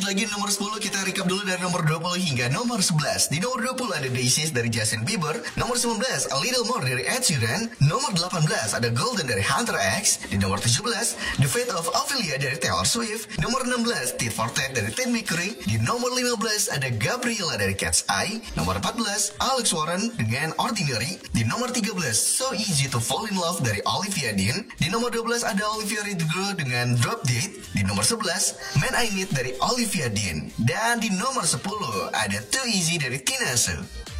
lanjut lagi di nomor 10. Kita recap dulu dari nomor 20 hingga nomor 11. Di nomor 20 ada Daisies dari Justin Bieber. Nomor 19 A Little More dari Ed Sheeran. Nomor 18 ada Golden dari Hunter X. Di nomor 17 The Fate of Ophelia dari Taylor Swift. Nomor 16 Tit for Tat dari Ted McRae. Di nomor 15 ada Gabriela dari Cat's Eye. Nomor 14 Alex Warren dengan Ordinary. Di nomor 13 So Easy to Fall in Love dari Olivia Dean. Di nomor 12 ada Olivia Rodrigo dengan Drop Dead. Di nomor 11 Man I Need dari Olivia Dean. Dan di nomor 10 ada Too Easy dari Tina Su.